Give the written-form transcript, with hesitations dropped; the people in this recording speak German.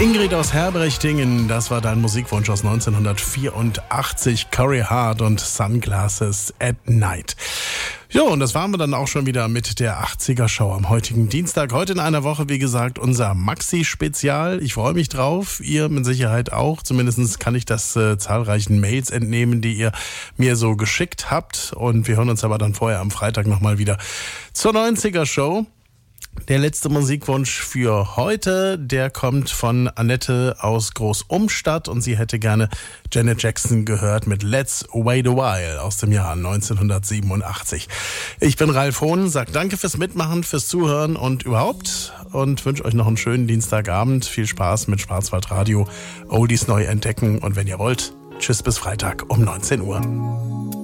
Ingrid aus Herberchtingen, das war dein Musikwunsch aus 1984, Corey Hart und Sunglasses at Night. Jo, und das waren wir dann auch schon wieder mit der 80er-Show am heutigen Dienstag. Heute in einer Woche, wie gesagt, unser Maxi-Spezial. Ich freue mich drauf, ihr mit Sicherheit auch. Zumindest kann ich das zahlreichen Mails entnehmen, die ihr mir so geschickt habt. Und wir hören uns aber dann vorher am Freitag nochmal wieder zur 90er-Show. Der letzte Musikwunsch für heute, der kommt von Annette aus Großumstadt und sie hätte gerne Janet Jackson gehört mit Let's Wait a While aus dem Jahr 1987. Ich bin Ralf Hohn, sag danke fürs Mitmachen, fürs Zuhören und überhaupt und wünsche euch noch einen schönen Dienstagabend. Viel Spaß mit Schwarzwaldradio, Oldies neu entdecken und wenn ihr wollt, tschüss bis Freitag um 19 Uhr.